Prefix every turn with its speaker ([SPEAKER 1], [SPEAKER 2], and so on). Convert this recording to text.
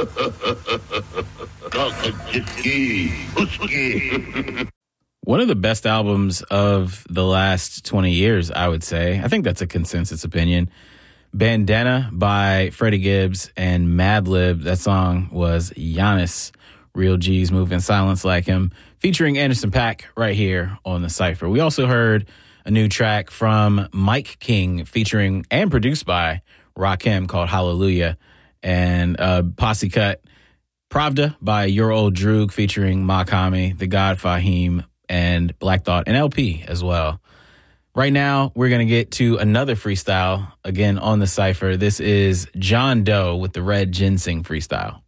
[SPEAKER 1] One of the best albums of the last 20 years, I would say. I think that's a consensus opinion. Bandana by Freddie Gibbs and Madlib. That song was Giannis, Real G's Move in Silence Like Him, featuring Anderson .Paak right here on The Cypher. We also heard a new track from Mike King featuring and produced by Rakim called Hallelujah, and posse cut Pravda by Your Old Droog featuring Makami, The God Fahim, and Black Thought, and LP as well. Right now, we're going to get to another freestyle, again on The Cypher. This is John Doe with the Red Ginseng freestyle.